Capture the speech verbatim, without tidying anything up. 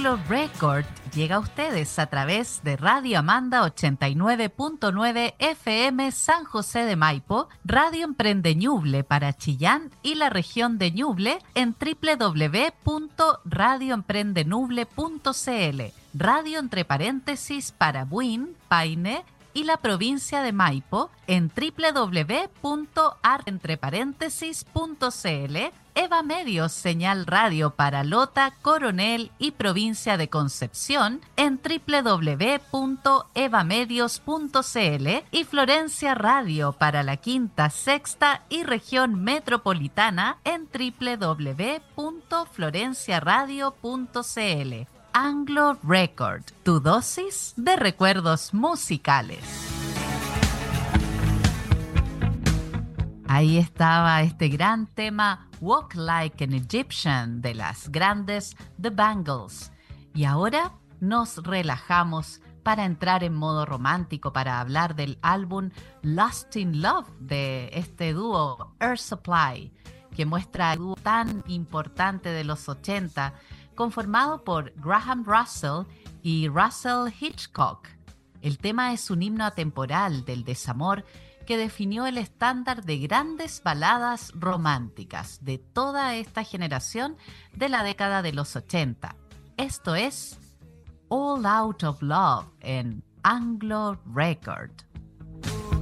Anglo Record llega a ustedes a través de Radio Amanda ochenta y nueve punto nueve F M San José de Maipo, Radio Emprende Ñuble para Chillán y la región de Ñuble en doble u doble u doble u punto radio emprende ñuble punto c l, radio entre paréntesis para Buin, Paine y la provincia de Maipo en doble u doble u doble u punto ar entre paréntesis punto c l, Eva Medios señal radio para Lota, Coronel y provincia de Concepción en doble u doble u doble u punto eva medios punto c l y Florencia Radio para la Quinta, Sexta y región metropolitana en doble u doble u doble u punto florencia radio punto c l. Anglo Record, tu dosis de recuerdos musicales. Ahí estaba este gran tema Walk Like an Egyptian de las grandes The Bangles. Y ahora nos relajamos para entrar en modo romántico para hablar del álbum Lost in Love de este dúo Air Supply, que muestra el dúo tan importante de los ochenta, conformado por Graham Russell y Russell Hitchcock. El tema es un himno atemporal del desamor que definió el estándar de grandes baladas románticas de toda esta generación de la década de los ochenta. Esto es All Out of Love en Anglo Record.